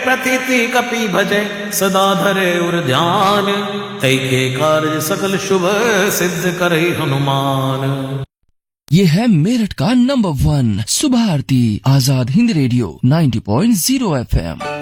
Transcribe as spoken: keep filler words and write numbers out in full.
प्रतीति कपि भजे सदा धरे उर ध्यान, तै के कार्य सकल शुभ सिद्ध करे हनुमान। ये है मेरठ का नंबर वन सुबह आरती आजाद हिंद रेडियो नब्बे पॉइंट शून्य एफ एम।